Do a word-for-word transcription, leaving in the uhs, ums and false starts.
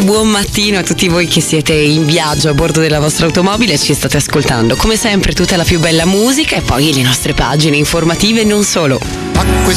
buon mattino a tutti voi che siete in viaggio a bordo della vostra automobile e ci state ascoltando. Come sempre tutta la più bella musica e poi le nostre pagine informative non solo. Acqua e